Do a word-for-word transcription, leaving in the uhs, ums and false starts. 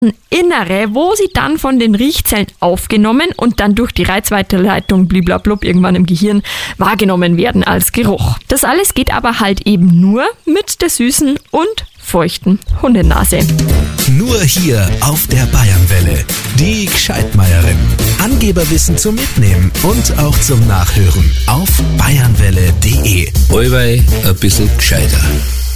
Innere, wo sie dann von den Riechzellen aufgenommen und dann durch die Reizweiterleitung bliblablub irgendwann im Gehirn wahrgenommen werden als Geruch. Das alles geht aber halt eben nur mit der süßen und feuchten Hundenase. Nur hier auf der Bayernwelle. Die Gscheidmeierin. Angeberwissen zum Mitnehmen und auch zum Nachhören auf bayernwelle punkt de. Allweil ein bisschen gescheiter.